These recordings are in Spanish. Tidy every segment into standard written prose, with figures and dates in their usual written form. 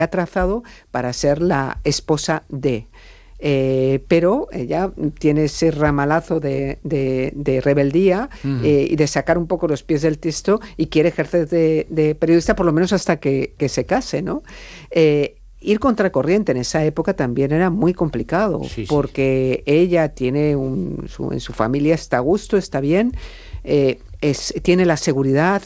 ha trazado para ser la esposa de. Pero ella tiene ese ramalazo de rebeldía y de sacar un poco los pies del tiesto y quiere ejercer de periodista por lo menos hasta que se case, ¿no? Ir contracorriente en esa época también era muy complicado, porque ella tiene en su familia está a gusto, está bien, tiene la seguridad,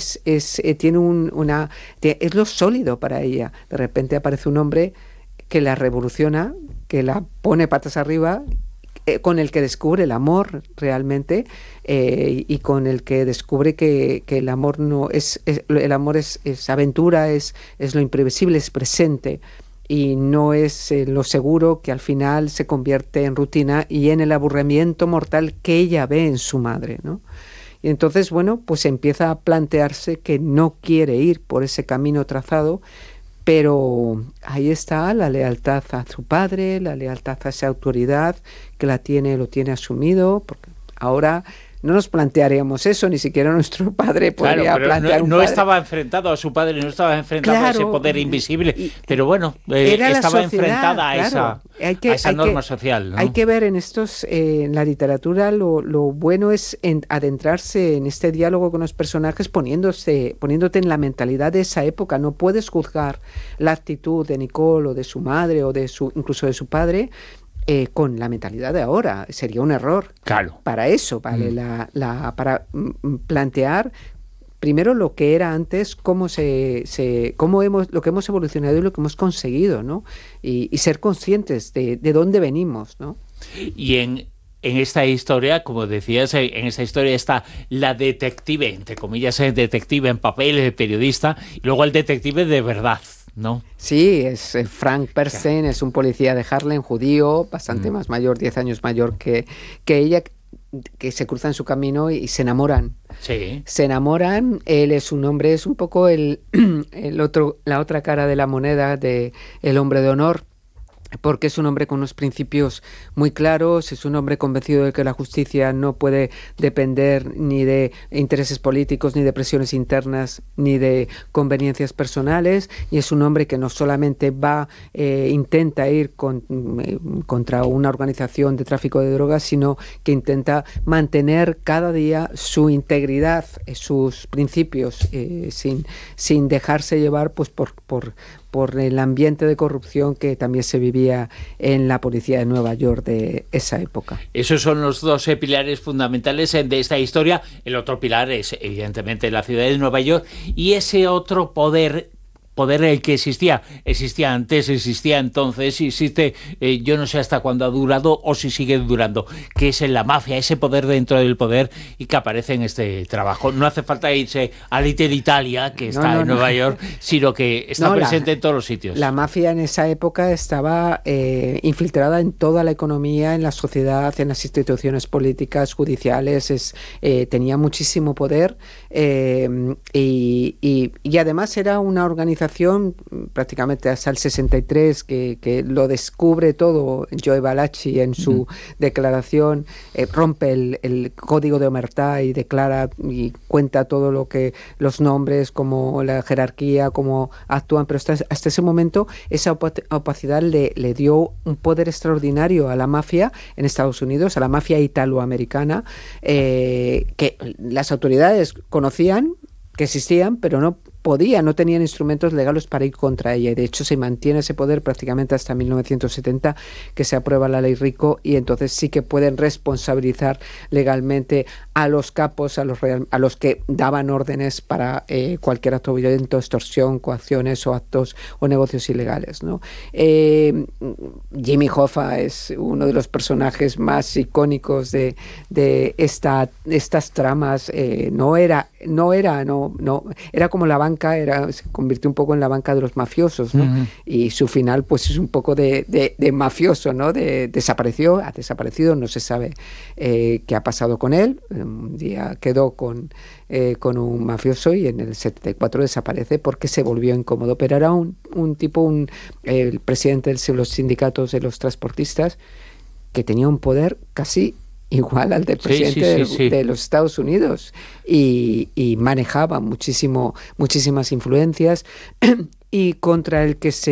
tiene es lo sólido para ella. De repente aparece un hombre que la revoluciona, que la pone patas arriba, con el que descubre el amor realmente, y con el que descubre que el amor no el amor es aventura, es lo imprevisible, es presente, y no es lo seguro, que al final se convierte en rutina y en el aburrimiento mortal que ella ve en su madre, ¿no? Y entonces, bueno, pues empieza a plantearse que no quiere ir por ese camino trazado, pero ahí está la lealtad a su padre, la lealtad a esa autoridad que lo tiene asumido, porque ahora no nos plantearíamos eso, ni siquiera nuestro padre podría plantear no estaba enfrentado a su padre, no estaba enfrentado a ese poder invisible, pero bueno, estaba enfrentada a esa norma social, ¿no? Hay que ver en la literatura lo bueno es adentrarse en este diálogo con los personajes poniéndote en la mentalidad de esa época. No puedes juzgar la actitud de Nicole o de su madre o incluso de su padre con la mentalidad de ahora. Sería un error. Claro. Para eso vale para plantear primero lo que era antes, lo que hemos evolucionado y lo que hemos conseguido, ¿no? Y ser conscientes de dónde venimos, ¿no? Y en esta historia, como decías, en esta historia está la detective, entre comillas, detective en papel, periodista, y luego el detective de verdad, ¿no? Sí, es Frank Persen, es un policía de Harlem, judío, bastante más mayor, 10 años mayor que ella, que se cruzan su camino y se enamoran. Sí. Se enamoran, él es un hombre, es un poco la otra cara de la moneda de el hombre de honor, porque es un hombre con unos principios muy claros, es un hombre convencido de que la justicia no puede depender ni de intereses políticos, ni de presiones internas, ni de conveniencias personales, y es un hombre que no solamente intenta ir contra una organización de tráfico de drogas, sino que intenta mantener cada día su integridad, sus principios, sin dejarse llevar pues por el ambiente de corrupción que también se vivía en la policía de Nueva York de esa época. Esos son los dos pilares fundamentales de esta historia. El otro pilar es, evidentemente, la ciudad de Nueva York y ese otro poder el que existía antes, existía entonces, existe, yo no sé hasta cuándo ha durado o si sigue durando, que es la mafia, ese poder dentro del poder y que aparece en este trabajo. No hace falta irse a Little Italia, que está en Nueva York, sino que está presente en todos los sitios. La mafia en esa época estaba infiltrada en toda la economía, en la sociedad, en las instituciones políticas, judiciales, tenía muchísimo poder, y además era una organización prácticamente hasta el 63 que lo descubre todo Joe Valachi en su declaración, rompe el código de omertá y declara y cuenta todo lo que los nombres, como la jerarquía, cómo actúan, pero hasta ese momento esa opacidad le dio un poder extraordinario a la mafia en Estados Unidos, a la mafia italoamericana, que las autoridades conocían que existían, pero no tenían instrumentos legales para ir contra ella, y de hecho se mantiene ese poder prácticamente hasta 1970, que se aprueba la ley Rico, y entonces sí que pueden responsabilizar legalmente a los capos, a los que daban órdenes para cualquier acto violento, extorsión, coacciones o actos o negocios ilegales, ¿no? Jimmy Hoffa es uno de los personajes más icónicos de estas tramas. Era como la banca, se convirtió un poco en la banca de los mafiosos, ¿no? Y su final pues es un poco de mafioso, ¿no? Ha desaparecido, no se sabe qué ha pasado con él. Un día quedó con un mafioso y en el 74 desaparece porque se volvió incómodo, pero era el presidente de los sindicatos de los transportistas, que tenía un poder casi igual al del presidente de los Estados Unidos, y manejaba muchísimas influencias. y contra el que se